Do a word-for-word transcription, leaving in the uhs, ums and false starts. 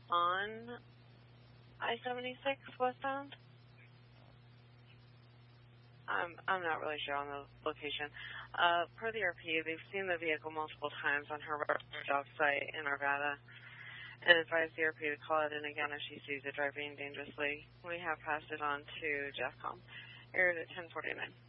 on I seventy-six westbound. I'm I'm not really sure on the location. Uh, per the R P, they've seen the vehicle multiple times on her job site in Arvada and advised the R P to call it in again if she sees it driving dangerously. We have passed it on to JEFCOM. Aired at ten forty-nine.